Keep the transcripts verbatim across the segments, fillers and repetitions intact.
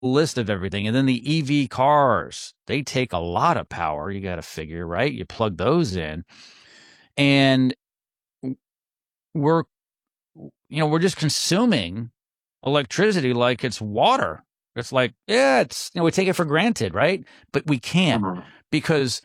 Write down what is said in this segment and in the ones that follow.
list of everything. And then the E V cars, they take a lot of power. You got to figure, right? You plug those in. And we're, you know, we're just consuming electricity like it's water. It's like, yeah, it's, you know, we take it for granted, right? But we can't Mhm. because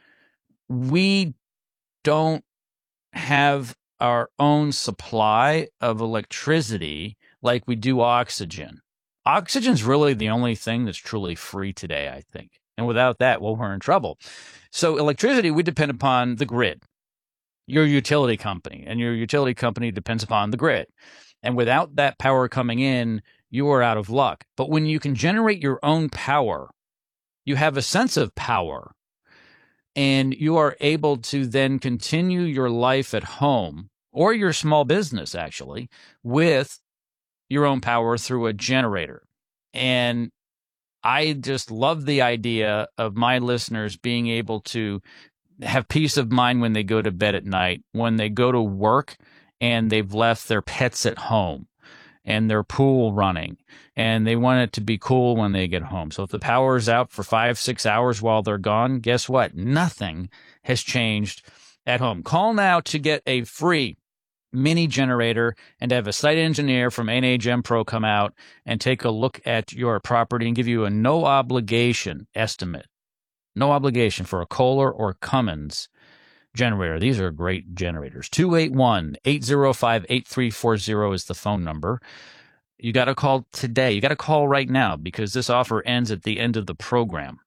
we don't have our own supply of electricity like we do oxygen. Oxygen's really the only thing that's truly free today, I think. And without that, well, we're in trouble. So electricity, we depend upon the grid, your utility company, and your utility company depends upon the grid. And without that power coming in, you are out of luck. But when you can generate your own power, you have a sense of power, and you are able to then continue your life at home or your small business, actually, with your own power through a generator. And I just love the idea of my listeners being able to have peace of mind when they go to bed at night, when they go to work and they've left their pets at home and their pool running, and they want it to be cool when they get home. So if the power is out for five, six hours while they're gone, guess what? Nothing has changed at home. Call now to get a free mini generator and have a site engineer from N H M Pro come out and take a look at your property and give you a no obligation estimate. No obligation for a Kohler or Cummins generator. These are great generators. two eight one, eight zero five, eight three four zero is the phone number. You got to call today. You got to call right now because this offer ends at the end of the program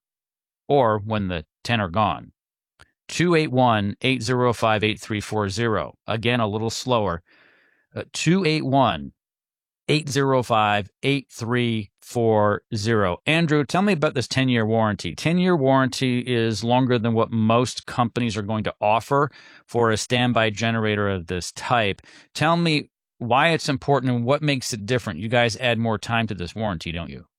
or when the ten are gone. two eight one, eight zero five, eight three four zero. Again, a little slower. Uh, two eight one, eight zero five, eight three four zero. Andrew, tell me about this ten-year warranty. ten-year warranty is longer than what most companies are going to offer for a standby generator of this type. Tell me why it's important and what makes it different. You guys add more time to this warranty, don't you?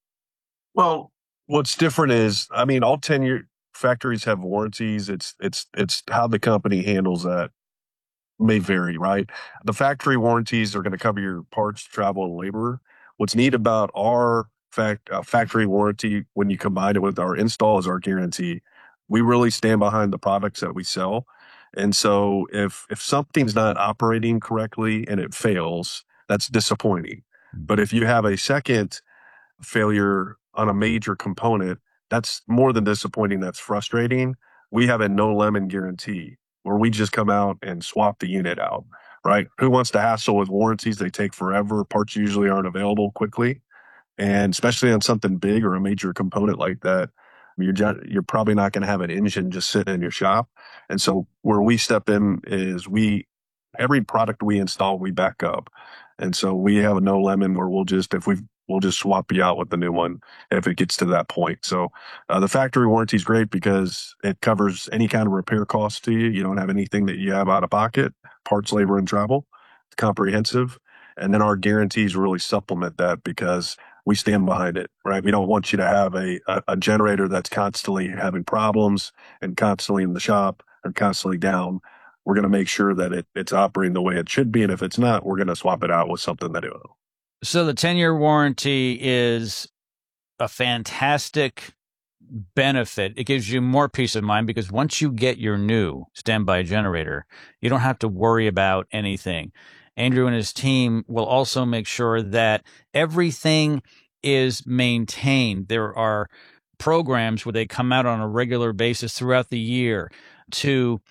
Well, what's different is, I mean, all ten year factories have warranties. It's, it's, it's how the company handles that may vary, right? The factory warranties are going to cover your parts, travel, and labor. What's neat about our fact, uh, factory warranty, when you combine it with our install, is our guarantee. We really stand behind the products that we sell. And so if, if something's not operating correctly and it fails, that's disappointing. But if you have a second failure on a major component, that's more than disappointing. That's frustrating. We have a no lemon guarantee where we just come out and swap the unit out, right? Who wants to hassle with warranties? They take forever. Parts usually aren't available quickly. And especially on something big or a major component like that, you're, you're probably not going to have an engine just sitting in your shop. And so where we step in is we, every product we install, we back up. And so we have a no lemon where we'll just, if we've, we'll just swap you out with the new one if it gets to that point. So uh, the factory warranty is great because it covers any kind of repair costs to you. You don't have anything that you have out of pocket, parts, labor, and travel. It's comprehensive. And then our guarantees really supplement that because we stand behind it, right? We don't want you to have a, a, a generator that's constantly having problems and constantly in the shop or constantly down. We're going to make sure that it, it's operating the way it should be. And if it's not, we're going to swap it out with something that it will. So the ten-year warranty is a fantastic benefit. It gives you more peace of mind because once you get your new standby generator, you don't have to worry about anything. Andrew and his team will also make sure that everything is maintained. There are programs where they come out on a regular basis throughout the year to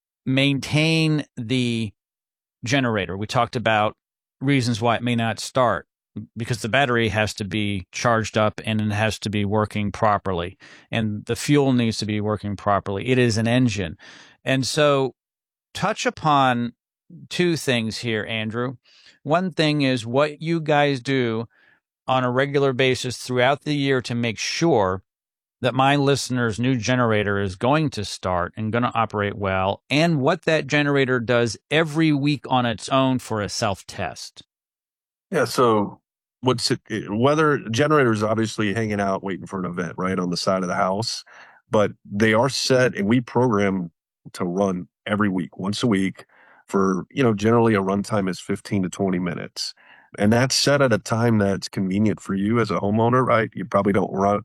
maintain the generator. We talked about reasons why it may not start because the battery has to be charged up and it has to be working properly and the fuel needs to be working properly. It is an engine. And so touch upon two things here, Andrew. One thing is what you guys do on a regular basis throughout the year to make sure that my listener's new generator is going to start and going to operate well, and what that generator does every week on its own for a self-test. Yeah, so what's it, weather generators obviously hanging out waiting for an event right on the side of the house, but they are set and we program to run every week, once a week for, you know, generally a runtime is fifteen to twenty minutes. And that's set at a time that's convenient for you as a homeowner, right? You probably don't run,